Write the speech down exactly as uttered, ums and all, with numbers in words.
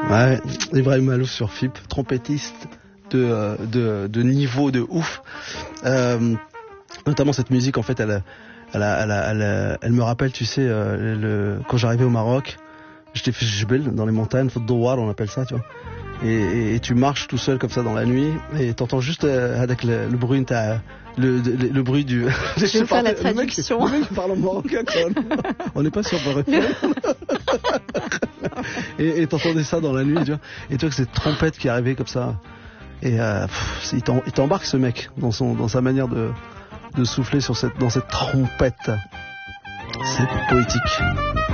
Ouais, Ibrahim Malouf sur F I P, trompettiste de, euh, de, de niveau de ouf. Euh, notamment cette musique, en fait, elle, elle, elle, elle, elle, elle me rappelle, tu sais, euh, le, quand j'arrivais au Maroc, j'étais fait Jbel, dans les montagnes, Faute Douar, on appelle ça, tu vois. Et, et, et tu marches tout seul comme ça dans la nuit, et t'entends juste euh, avec le, le bruit, t'as, le, le, le bruit du... Je vais faire la traduction. Le mec, le mec parle en marocain, quoi. On n'est pas sur Beurre F M. Et, et t'entendais ça dans la nuit, tu vois. Et tu vois que cette trompette qui arrivait comme ça. Et euh, pff, il, t'en, il t'embarque ce mec dans son, dans sa manière de, de souffler sur cette, dans cette trompette. C'est poétique.